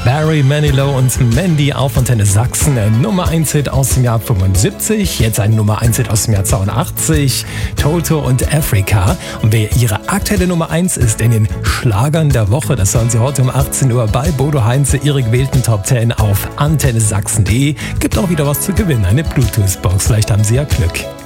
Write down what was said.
Barry Manilow und Mandy auf Antenne Sachsen. Nummer 1 Hit aus dem Jahr 75. Jetzt ein Nummer 1 Hit aus dem Jahr 82. Toto und Africa. Und wer ihre aktuelle Nummer 1 ist in den Schlagern der Woche, das hören Sie heute um 18 Uhr bei Bodo Heinze, Ihre gewählten Top 10 auf antennesachsen.de. Gibt auch wieder was zu gewinnen, eine Bluetooth-Box. Vielleicht haben Sie ja Glück.